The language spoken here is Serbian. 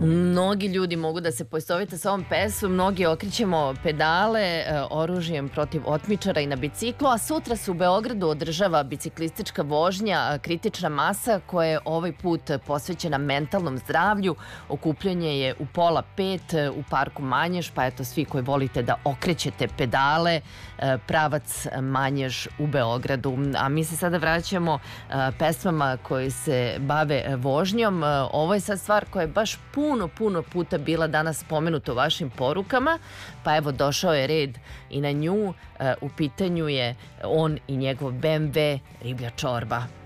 Mnogi ljudi mogu da se poistovete sa ovom pesmom, mnogi okrećemo pedale oružjem protiv otmičara i na biciklu, a sutra se u Beogradu održava biciklistička vožnja Kritična masa koja je ovaj put posvećena mentalnom zdravlju. Okupljanje je u 4:30 u parku Manjež, pa eto svi koji volite da okrećete pedale, pravac Manjež u Beogradu. A mi se sada vraćamo pesmama koje se bave vožnjom. Ovo je sad stvar koja je baš puno puta bila danas spomenuta u vašim porukama, pa evo došao je red i na nju. U pitanju je on i njegov BMW Riblja čorba.